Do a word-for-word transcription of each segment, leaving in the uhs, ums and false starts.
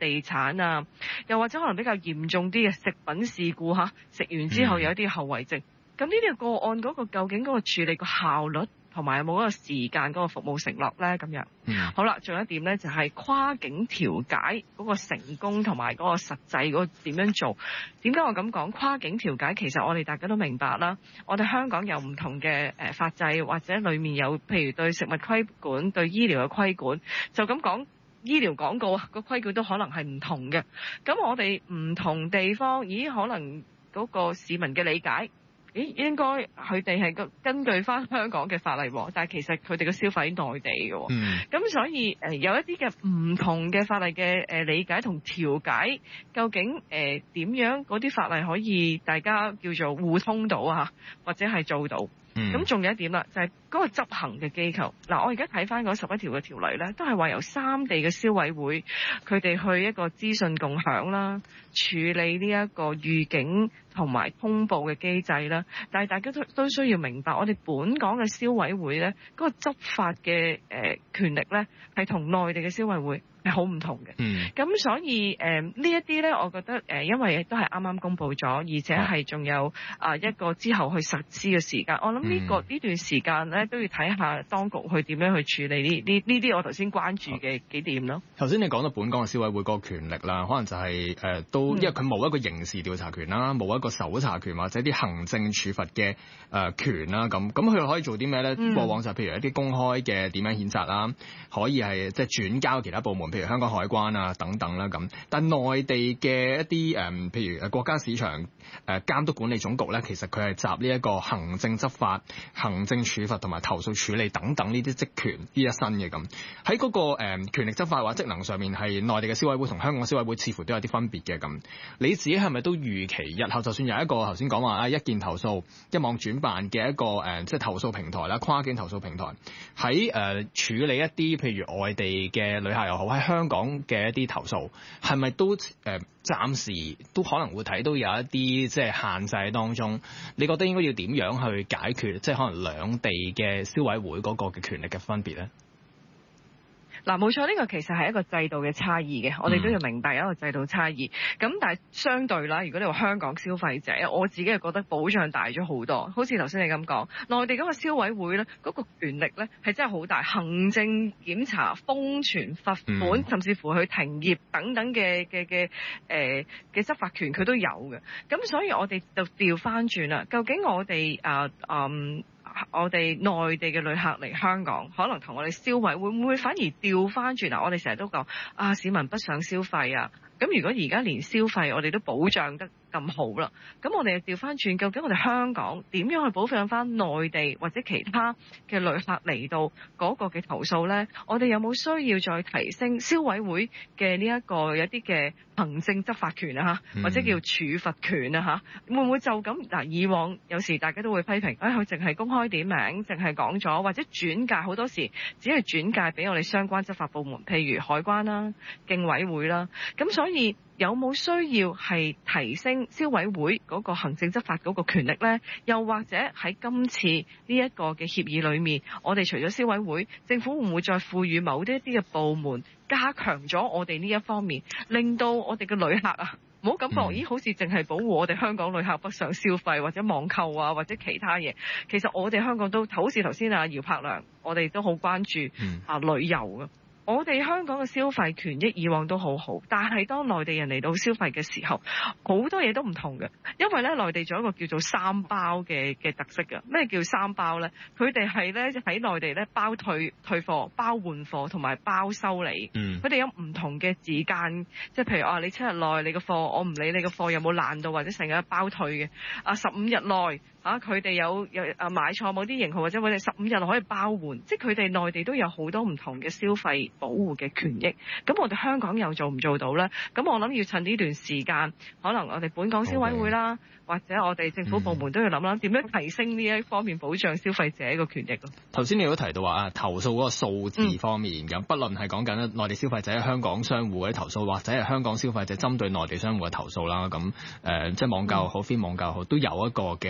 地產啊，又或者可能比較嚴重啲嘅食品事故嚇，食完之後有一啲後遺症。咁呢啲個案嗰個究竟嗰個處理個效率同埋有冇嗰個時間嗰個服務承諾咧？咁樣，嗯、好啦，仲有一點咧就係跨境調解嗰個成功同埋嗰個實際嗰個點樣做？點解我咁講？跨境調解其實我哋大家都明白啦，我哋香港有唔同嘅誒法制，或者裡面有譬如對食物規管、對醫療嘅規管，就咁講。醫療廣告啊，個規矩都可能係唔同嘅。咁我哋唔同地方，咦？可能嗰個市民嘅理解，咦？應該佢哋係根據翻香港嘅法例，但係其實佢哋嘅消費內地嘅。咁、嗯、所以誒有一啲嘅唔同嘅法例嘅誒理解同調解，究竟誒點樣嗰啲法例可以大家叫做互通到啊，或者係做到？咁仲、嗯、有一點啦，就係、是、嗰個執行嘅機構。嗱，我而家睇翻嗰十一條嘅條例咧，都係話由三地嘅消委會佢哋去一個資訊共享啦，處理呢一個預警同埋通報嘅機制啦。但係大家都都需要明白，我哋本港嘅消委會咧，嗰、那個執法嘅誒、呃、權力咧，係同內地嘅消委會係好唔同嘅。咁、嗯、所以誒、呃、呢一啲咧，我覺得誒、呃，因為都係啱啱公布咗，而且係仲有啊、呃、一個之後去實施嘅時間。我諗呢、這個呢、嗯、段時間咧，都要睇下當局去點樣去處理呢呢呢啲我頭先關注嘅幾點咯。 頭先你講到本港嘅消委會嗰個權力啦，可能就係、是、誒、呃、都因為佢冇一個刑事調查權啦，冇一個搜查權或者啲行政處罰嘅誒權啦，咁咁佢可以做啲咩咧？嗯、過往就譬如一啲公開嘅點樣譴責啦，可以係即係轉交其他部門，譬如香港海關啊等等啦咁。但內地嘅一啲誒、呃，譬如誒國家市場誒監督管理總局咧，其實佢係集呢一個行政執法、行政處罰同埋投訴處理等等呢啲職權呢一身嘅咁。喺嗰、那個誒、呃、權力執法或者職能上面，係內地嘅消委會同香港嘅消委會似乎都有啲分別嘅咁。你自己係咪都預期日後就算有一個頭先講話啊一件投訴一網轉辦嘅一個誒、呃、即係投訴平台啦，跨境投訴平台喺誒、呃、處理一啲譬如外地嘅旅客又好，喺香港嘅一啲投訴，係咪都誒、呃、暫時都可能會睇到有一啲即係限制當中？你覺得應該要點樣去解決？即係可能兩地嘅消委會嗰個嘅權力嘅分別咧？ 嗱，冇錯，呢、這個其實係一個制度嘅差異嘅，我哋都要明白一個制度差異。咁、嗯、但係相對啦，如果你話香港消費者，我自己係覺得保障大咗好多。好似頭先你咁講，內地嗰個消委會咧，嗰、那個權力咧係真係好大，行政檢查、封存、罰款，嗯、甚至乎去停業等等嘅嘅嘅誒嘅執法權，佢都有嘅。咁所以我哋就調翻轉啦，究竟我哋啊嗯？我哋內地嘅旅客嚟香港，可能同我哋消委會唔會反而調翻轉啊？我哋成日都講啊，市民不想消費啊。咁如果而家連消費我哋都保障得咁好啦，咁我哋就調翻轉，究竟我哋香港點樣去保障翻內地或者其他嘅旅客嚟到嗰個嘅投訴呢？我哋有冇需要再提升消委會嘅呢一個有啲嘅行政執法權啊？嚇，或者叫處罰權啊？嚇，會唔會就咁嗱？以往有時大家都會批評，誒佢淨係公開點名，淨係講咗，或者轉介好多時只係轉介俾我哋相關執法部門，譬如海關啦、競委會啦，咁所以有冇需要係提升消委會嗰個行政執法嗰個權力呢？又或者喺今次呢一個嘅協議裏面，我哋除咗消委會，政府會唔會再賦予某啲一啲嘅部門加強咗我哋呢一方面，令到我哋嘅旅客啊，唔好感覺咦好似淨係保護我哋香港旅客不想消費或者網購啊或者其他嘢，其實我哋香港都好似頭先阿姚柏良，我哋都好關注啊旅遊嘅。我哋香港嘅消費權益以往都好好，但係當內地人嚟到消費嘅時候，好多嘢都唔同嘅。因為咧，內地仲有一個叫做三包嘅嘅特色嘅。咩叫三包咧？佢哋係咧喺內地咧包退退貨、包換貨同埋包修理。嗯。佢哋有唔同嘅時間，即係譬如啊，你七日內你個貨，我唔理你個貨有冇爛到或者成日包退嘅。啊，十五日內啊，佢哋有有啊買錯某啲型號或者或者十五日內可以包換，即係佢哋內地都有好多唔同嘅消費保護嘅權益，咁我哋香港又做唔做到呢？咁我諗要趁呢段時間，可能我哋本港消委會啦， Okay. 或者我哋政府部門都要諗啦，點樣提升呢一方面保障消費者嘅權益咯。頭先你都提到話啊，投訴嗰個數字方面咁，嗯、不論係講緊內地消費者喺香港商戶嘅投訴，或者係香港消費者針對內地商戶嘅投訴啦，咁誒、呃，即係網購好，非網購好，都有一個嘅上升。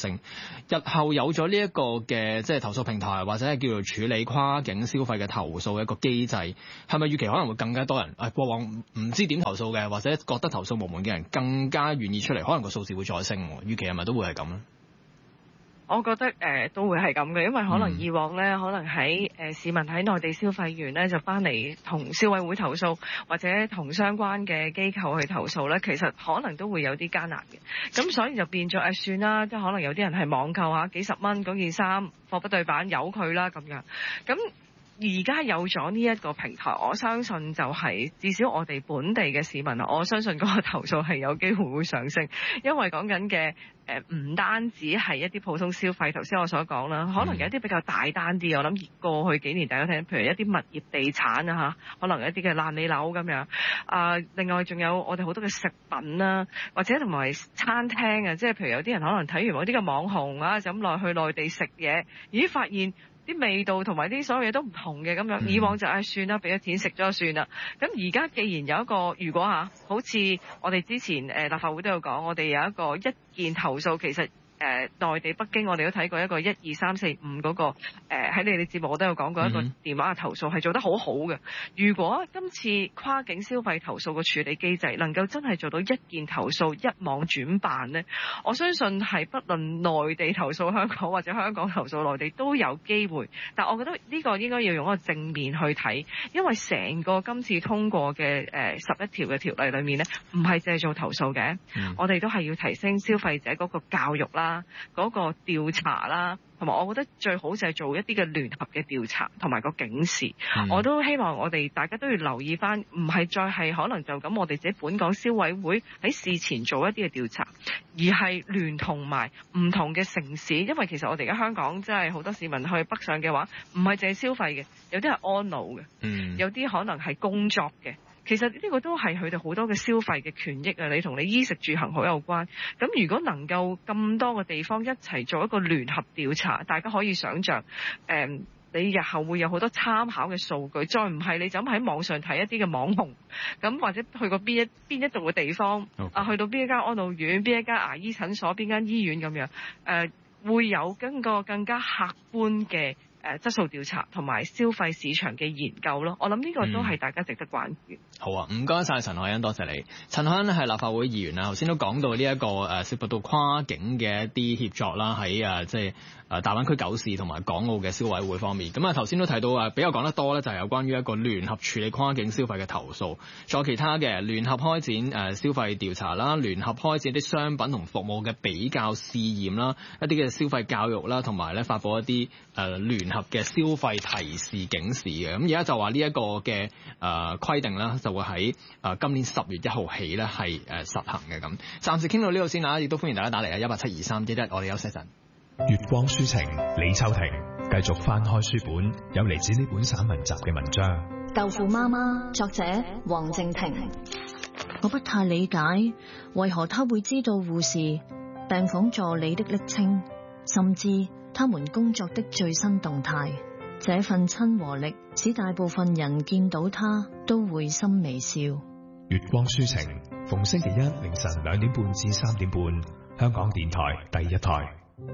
升。日後有咗呢一個嘅即係投訴平台，或者係叫做處理跨境消費嘅投訴嘅一個機制，係咪預期可能會更加多人？誒，過往唔知點投訴嘅，或者覺得投訴無門嘅人更加願意出嚟，可能個數字會再升。預期係咪都會係咁咧？ 我覺得誒、呃、都會係咁嘅，因為可能以往咧，嗯、可能喺誒、呃、市民喺內地消費完咧，就翻嚟同消委會投訴，或者同相關嘅機構去投訴咧，其實可能都會有啲艱難嘅。咁所以就變咗誒、呃、算啦，即係可能有啲人係網購下幾十蚊嗰件衫，貨不對版，由佢啦咁樣。咁而家有咗呢一個平台，我相信就係至少我哋本地嘅市民，我相信嗰個投訴係有機會會上升，因為講緊嘅誒唔單止係一啲普通消費，頭先我所講啦，可能有一啲比較大單啲，我諗過去幾年大家聽，譬如一啲物業地產啊嚇，可能一啲嘅爛尾樓咁樣。啊、呃，另外仲有我哋好多嘅食品啦，或者同埋餐廳啊，即係譬如有啲人可能睇完某啲嘅網紅啊，就咁落去內地食嘢，咦發現啲味道同埋啲所有嘢都唔同嘅咁樣，以往就唉、哎、算啦，俾咗錢食咗就算啦。咁而家既然有一個，如果嚇，好似我哋之前誒、呃、立法會都有講，我哋有一個一件投訴，其實。誒、呃、內地北京，我哋都睇過一個一二三四五嗰個誒喺、呃、你哋節目我都有講過一個電話嘅投訴係做得好好嘅。如果今次跨境消費投訴嘅處理機制能夠真係做到一件投訴一網轉辦呢，我相信係不論內地投訴香港或者香港投訴內地都有機會。但我覺得呢個應該要用一個正面去睇，因為成個今次通過嘅誒十一條嘅條例裏面呢，唔係淨係做投訴嘅，嗯、我哋都係要提升消費者嗰個教育啦。嗰個調查啦，同埋我覺得最好就係做一啲嘅聯合嘅調查同埋個警示。嗯、我都希望我哋大家都要留意翻，唔係再係可能就咁我哋自己本港消委會喺事前做一啲嘅調查，而係聯同埋唔同嘅城市，因為其實我哋而家香港真係好多市民去北上嘅話，唔係淨係消費嘅，有啲係安老嘅，嗯、有啲可能係工作嘅。其實呢個都係佢哋好多嘅消費嘅權益啊！你同你衣食住行好有關。咁如果能夠咁多個地方一齊做一個聯合調查，大家可以想像，誒、嗯，你日後會有好多參考嘅數據。再唔係你就咁喺網上睇一啲嘅網紅，咁或者去過邊一邊一度嘅地方，Okay. 啊，去到邊一間安老院、邊一間牙醫診所、邊間醫院咁樣，誒、呃，會有經過更加客觀嘅。誒質素調查同埋消費市場嘅研究咯，我諗呢個都係大家值得關注。嗯、好啊，唔該晒陳凱欣，多謝你。陳凱欣係立法會議員啦，頭先都講到呢、這、一個誒、呃、涉及到跨境嘅一啲協作啦，喺誒即係誒大灣區九市同埋港澳嘅消委會方面。咁啊頭先都提到啊比較講得多咧，就係有關於一個聯合處理跨境消費嘅投訴，仲有其他嘅聯合開展誒、呃、消費調查啦，聯合開展啲商品同服務嘅比較試驗啦，一啲嘅消費教育啦，同埋咧發佈一啲誒、呃、聯合嘅消費提示警示嘅。咁而家就話呢一個嘅誒規定啦，就會喺誒、呃、今年十月一號起咧係誒實行嘅。咁暫時傾到呢度先啊，亦都歡迎大家打嚟啊，一八七二三一一，我哋休息陣。 月光書情，李秋婷繼續翻開書本，有嚟自呢本散文集嘅文章。 豆腐媽媽，作者黃靜婷。我不太理解為何他會知道護士、病房助理的昵稱，甚至他們工作的最新動態。這份親和力使大部分人見到他都會心微笑。 月光書情，逢星期一凌晨兩點半至三點半，香港電台第一台。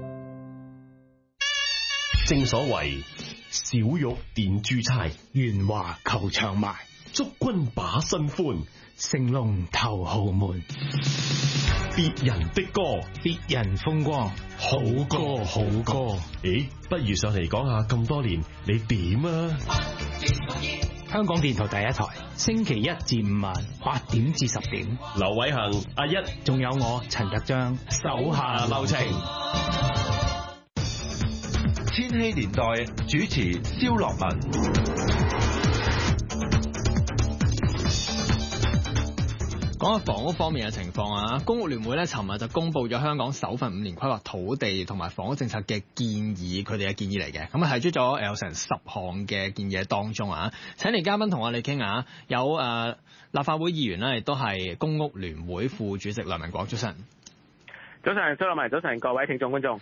正所謂小玉電珠釵，圓華求長埋，祝君把新歡，成龍頭號門。別人的歌，別人風光，好歌好歌。咦，不如上嚟講下咁多年你點啊？ 香港電台第一台，星期一至五晚八點至十點。 劉偉恒、阿一， 仲有我陳日章， 手下留情。 千禧年代主持蕭樂文。 講下房屋方面嘅情況啊，公屋聯會咧，尋日就公布咗香港首份五年規劃土地同埋房屋政策嘅建議，佢哋嘅建議嚟嘅，咁啊提出咗有成十項嘅建議喺當中啊，請嚟嘉賓同我哋傾下，有誒、呃、立法會議員咧，亦都係公屋聯會副主席梁文廣，早晨。 早晨，蘇立文，早晨，各位聽眾觀眾。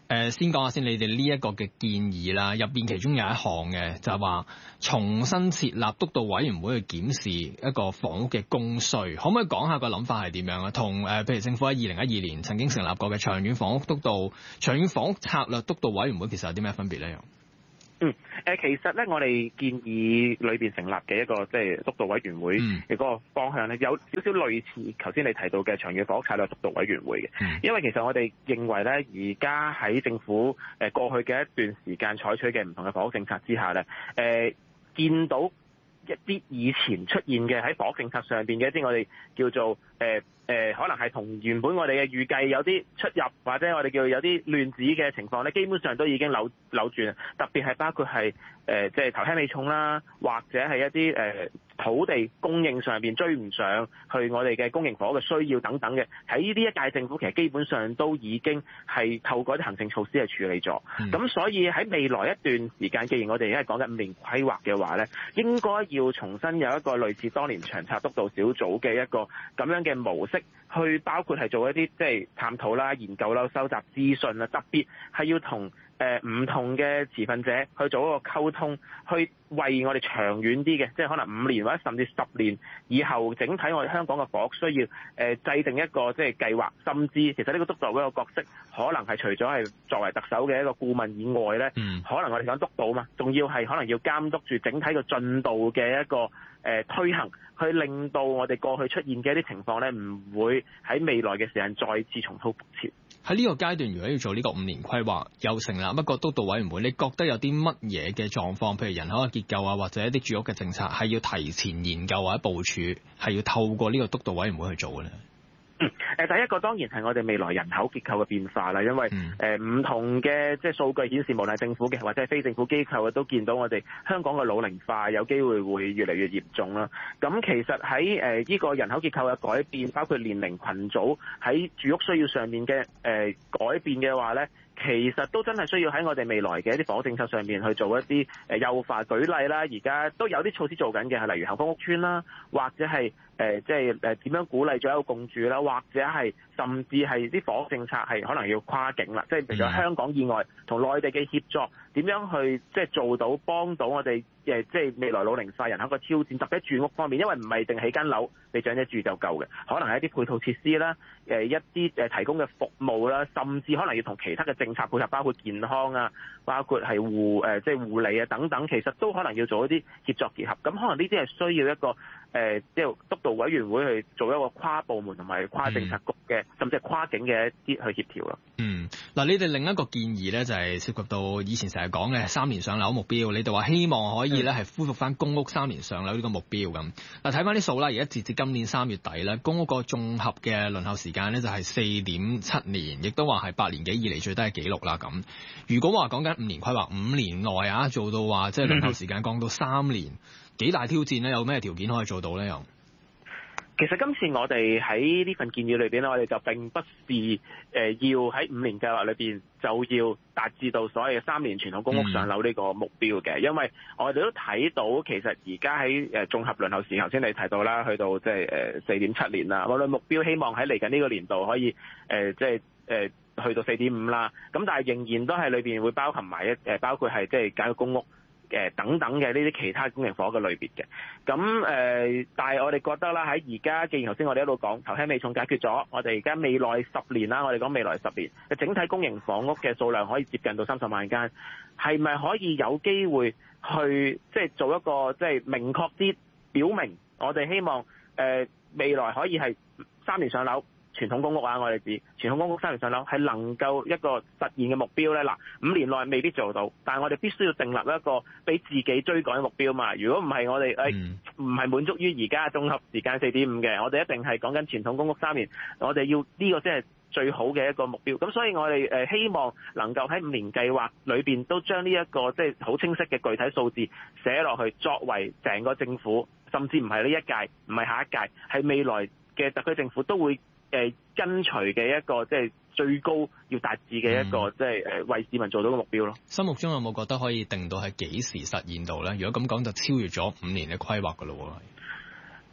誒先講下先，你哋呢一個嘅建議啦，入邊其中有一項嘅就係話重新設立督導委員會去檢視一個房屋嘅供需，可唔可以講下個諗法係點樣啊？同誒譬如政府喺二零一二年曾經成立過嘅長遠房屋督導、長遠房屋策略督導委員會，其實有啲咩分別咧？ 嗯，誒其實咧，我哋建議裏邊成立嘅一個即係督導委員會嘅嗰個方向咧，有少少類似頭先你提到嘅長遠房屋策略督導委員會嘅。因為其實我哋認為咧，而家喺政府誒過去嘅一段時間採取嘅唔同嘅房屋政策之下咧，誒見到一啲以前出現嘅喺房屋政策上邊嘅一啲我哋叫做誒誒，可能係同原本我哋嘅預計有啲出入，或者我哋叫有啲亂子嘅情況咧，基本上都已經扭扭轉。特別係包括係誒即係頭輕尾重啦，或者係一啲誒、呃、土地供應上邊追唔上去我哋嘅公營房屋嘅需要等等嘅，喺呢啲一屆政府其實基本上都已經係透過啲行政措施去處理咗。咁、嗯、所以喺未來一段時間，既然我哋而家係講緊五年規劃嘅話咧，應該要重新有一個類似當年長策督導小組嘅一個咁樣嘅模式，去包括係做一啲即係探討啦、研究啦、收集資訊啦，特別係要同誒唔同嘅持份者去做一個溝通，去為我哋長遠啲嘅，即係可能五年或者甚至十年以後，整體我哋香港嘅房屋需要誒、呃、制定一個即係計劃，甚至其實呢個督導嗰個角色，可能係除咗係作為特首嘅一個顧問以外咧，嗯、可能我哋想督導嘛，仲要係可能要監督住整體嘅進度嘅一個誒、呃、推行，去令到我哋過去出現嘅一啲情況咧，唔會喺未來嘅時間再次重蹈覆轍。 喺呢個階段，如果要做呢個五年規劃，又成立一個督導委員會，你覺得有啲乜嘢嘅狀況，譬如人口嘅結構啊，或者一啲住屋嘅政策，係要提前研究或者部署，係要透過呢個督導委員會去做嘅咧？ 嗯，誒第一個當然係我哋未來人口結構嘅變化啦，因為誒唔、嗯呃、同嘅即係數據顯示，無論係政府嘅或者係非政府機構嘅，都見到我哋香港嘅老齡化有機會會越嚟越嚴重啦。咁其實喺誒呢個人口結構嘅改變，包括年齡群組喺住屋需要上面嘅誒、呃、改變嘅話咧，其實都真係需要喺我哋未來嘅一啲房屋政策上面去做一啲誒優化。舉例啦，而家都有啲措施做緊嘅，係例如幸福屋邨啦，或者係誒即係誒點樣鼓勵咗一個共住啦，或者係甚至係啲房屋政策係可能要跨境啦，即係譬如香港以外同內地嘅協作，點樣去即係做到幫到我哋誒即係未來老齡化人口嘅挑戰，特別喺住屋方面，因為唔係淨係起間樓你長者住就夠嘅，可能係一啲配套設施啦，誒一啲誒提供嘅服務啦，甚至可能要同其他嘅政策配合，包括健康啊，包括係護誒即係護理啊等等，其實都可能要做一啲協作結合。咁可能呢啲係需要一個誒即係督導委員會去做一個跨部門同埋跨政策局嘅，嗯、甚至係跨境嘅一啲去協調咯。嗯， 嗱，你哋另一個建議咧就係涉及到以前成日講嘅三年上樓目標，你哋話希望可以咧係恢復翻公屋三年上樓呢個目標咁。嗱，睇翻啲數啦，而家截至今年三月底咧，公屋個綜合嘅輪候時間咧就係四點七年，亦都話係八年幾以嚟最低嘅紀錄啦咁。如果話講緊五年規劃，五年內啊做到話即係輪候時間降到三年，幾大挑戰咧？有咩條件可以做到咧？又？ 其實今次我哋喺呢份建議裏邊咧，我哋就並不是誒要喺五年計劃裏邊就要達至到所謂嘅三年傳統公屋上樓呢個目標嘅，因為我哋都睇到其實而家喺誒綜合輪候時間，頭先你提到啦，去到即係誒四點七年啦，我哋目標希望喺嚟緊呢個年度可以誒即係誒去到四點五啦，咁但係仍然都係裏邊會包含埋一誒包括係即係簡約公屋。誒等等嘅呢啲其他公營房屋嘅類別嘅，咁誒、呃，但係我哋覺得啦，喺而家既然頭先我哋一路講頭輕尾重解決咗，我哋而家未來十年啦，我哋講未來十年嘅整體公營房屋嘅數量可以接近到三十萬間，係咪可以有機會去即係、就是、做一個即係、就是、明確啲表明，我哋希望誒、呃、未來可以係三年上樓。傳統公屋啊，我哋指傳統公屋三年上樓係能夠一個實現嘅目標咧。嗱，五年內未必做到，但係我哋必須要訂立一個俾自己追趕嘅目標嘛。如果唔係我哋誒唔係滿足於而家綜合時間四點五嘅，我哋一定係講緊傳統公屋三年，我哋要呢個先係最好嘅一個目標。咁所以我哋誒希望能夠喺五年計劃裏邊都將呢一個即係好清晰嘅具體數字寫落去，作為成個政府，甚至唔係呢一屆，唔係下一屆，係未來嘅特區政府都會誒跟隨嘅一個即係最高要達至嘅一個、嗯、即係誒為市民做到嘅目標咯。 心目中有冇覺得可以定到係幾時實現到咧？如果咁講就超越咗五年嘅規劃噶咯喎。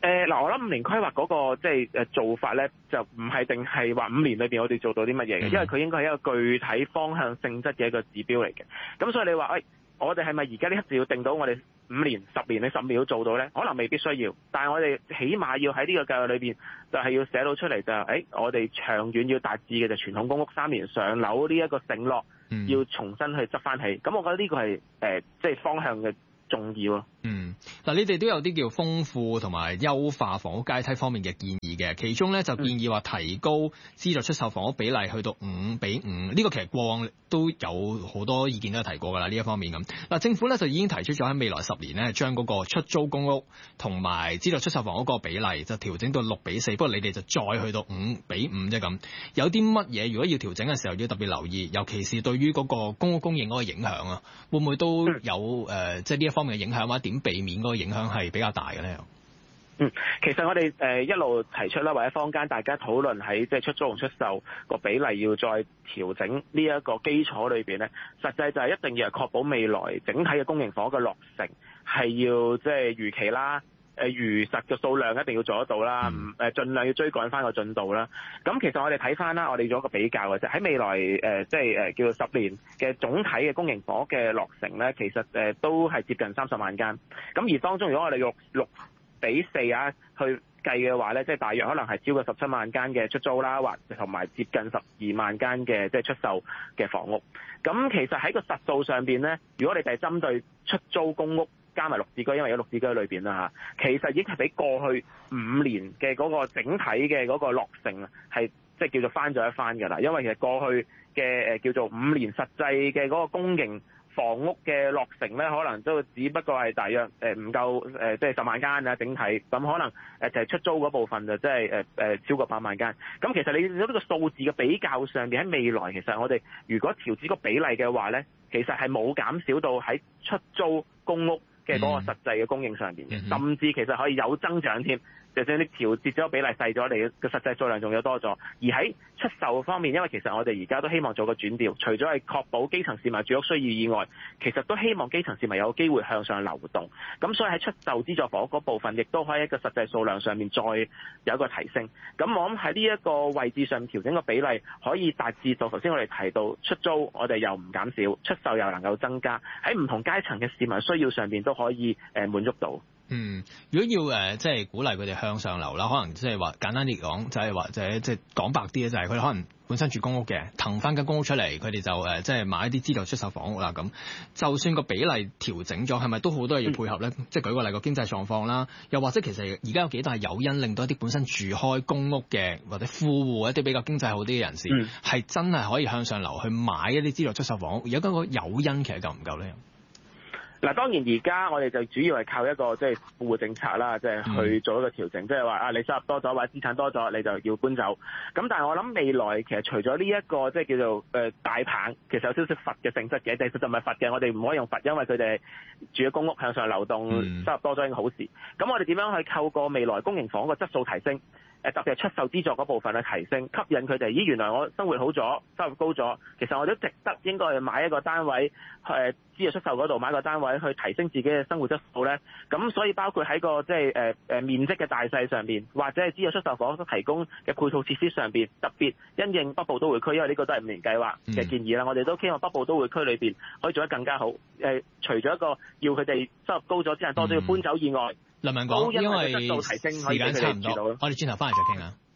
誒嗱，我諗五年規劃嗰個即係誒做法咧，就唔係定係話五年裏邊我哋做到啲乜嘢嘅，因為佢應該係一個具體方向性質嘅一個指標嚟嘅。咁所以你話，誒，我哋係咪而家呢刻就要定到我哋五年、十年、你十秒做到咧？可能未必需要，但係我哋起碼要喺呢個計劃裏邊，就係要寫到出嚟就係，誒，我哋長遠要達至嘅就傳統公屋三年上樓呢一個承諾，要重新去執翻起。咁我覺得呢個係誒即係方向嘅重要咯。 嗯，嗱，你哋都有啲叫豐富同埋優化房屋階梯方面嘅建議嘅，其中咧就建議話提高資助出售房屋比例去到五比五，呢個其實過往都有好多意見都有提過㗎啦，呢一方面咁。嗱，政府咧就已經提出咗喺未來十年咧，將嗰個出租公屋同埋資助出售房屋個比例就調整到六比四，不過你哋就再去到五比五啫咁。有啲乜嘢如果要調整嘅時候要特別留意，尤其是對於嗰個公屋供應嗰個影響啊，會唔會都有誒即係呢一方面嘅影響，或者點避免嗰個影響係比較大嘅咧？ 嗯，其實我哋誒一路提出啦，或者坊間大家討論喺即係出租同出售個比例要再調整呢一個基礎裏邊咧，實際就係一定要係確保未來整體嘅公營房屋嘅落成係要即係如期啦，誒如實嘅數量一定要做得到啦，唔誒盡量要追趕翻個進度啦。咁其實我哋睇翻啦，我哋做一個比較嘅啫，喺未來誒即係誒叫做十年嘅總體嘅公營房屋嘅落成咧，其實誒都係接近三十萬間。咁而當中如果我哋用六比四啊去計嘅話咧，即係大約可能係超過十七萬間嘅出租啦，或同埋接近十二萬間嘅即係出售嘅房屋。咁其實喺個實數上邊咧，如果你哋係針對出租公屋加埋綠置居，因為有綠置居裏邊啦嚇，其實已經係比過去五年嘅嗰個整體嘅嗰個落成啊，係即係叫做翻咗一番㗎啦。因為其實過去嘅誒叫做五年實際嘅嗰個公營房屋嘅落成咧，可能都只不過係大約誒唔夠誒，即係十萬間啊，整體咁可能誒就係出租嗰部分就即係誒誒超過八萬間。咁其實你喺呢個數字嘅比較上邊，喺未來其實我哋如果調整個比例嘅話咧，其實係冇減少到喺出租公屋嘅嗰個實際嘅供應上邊嘅，嗯、甚至其實可以有增長添。就算你調節咗比例細咗，你嘅實際數量仲有多咗。而喺出售方面，因為其實我哋而家都希望做個轉調，除咗係確保基層市民住屋需要以外，其實都希望基層市民有機會向上流動。咁所以喺出售資助房屋嗰部分，亦都可以喺一個實際數量上面再有一個提升。咁我諗喺呢一個位置上調整個比例，可以達至到頭先我哋提到出租我哋又唔減少，出售又能夠增加，喺唔同階層嘅市民需要上邊都可以誒滿足到。 嗯，如果要誒即係鼓勵佢哋向上流啦，可能即係話簡單啲講，就係或者即係講白啲咧，就係佢哋可能本身住公屋嘅，騰翻間公屋出嚟，佢哋就誒即係買一啲資助出售房屋啦。咁就算個比例調整咗，係咪都好多嘢要配合咧？嗯、即係舉個例個經濟狀況啦，又或者其實而家有幾大誘因令到一啲本身住開公屋嘅或者富戶一啲比較經濟好啲嘅人士，係、嗯、真係可以向上流去買一啲資助出售房屋。而家嗰個誘因其實夠唔夠咧？ 嗱，當然而家我哋就主要係靠一個即係富戶政策啦，即係去做一個調整，即係話啊，你收入多咗或者資產多咗，你就要搬走。咁但係我諗未來其實除咗呢一個即係叫做誒大棒，其實有少少罰嘅性質嘅，但係就唔係罰嘅，我哋唔可以用罰，因為佢哋住喺公屋向上流動，收入多咗已經好事。咁我哋點樣去透過未來公營房個質素提升？誒特別係出售資助嗰部分去提升，吸引佢哋。咦，原來我生活好咗，收入高咗，其實我都值得應該去買一個單位，誒資助出售嗰度買個單位去提升自己嘅生活質素咧。咁所以包括喺個即係誒誒面積嘅大細上邊，或者係資助出售房所提供嘅配套設施上邊，特別因應北部都會區，因為呢個都係五年計劃嘅建議啦。嗯、我哋都希望北部都會區裏邊可以做得更加好。誒，除咗一個要佢哋收入高咗之後多咗要搬走以外。 梁文廣，因為質素提升可以時間差唔多，我哋轉頭翻嚟再傾啊。